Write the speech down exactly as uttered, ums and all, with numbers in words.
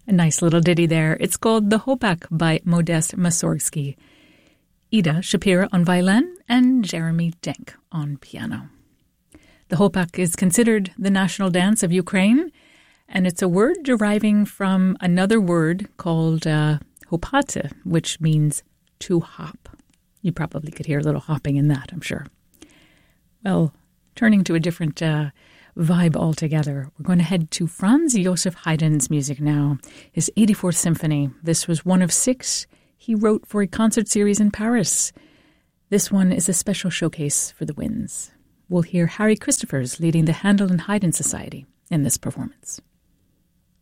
A nice little ditty there. It's called The Hopak by Modest Mussorgsky. Ida Shapira on violin and Jeremy Denk on piano. The Hopak is considered the national dance of Ukraine, and it's a word deriving from another word called uh, hopate, which means to hop. You probably could hear a little hopping in that, I'm sure. Well, turning to a different uh, vibe altogether, we're going to head to Franz Joseph Haydn's music now. His eighty-fourth Symphony. This was one of six he wrote for a concert series in Paris. This one is a special showcase for the winds. We'll hear Harry Christophers leading the Handel and Haydn Society in this performance.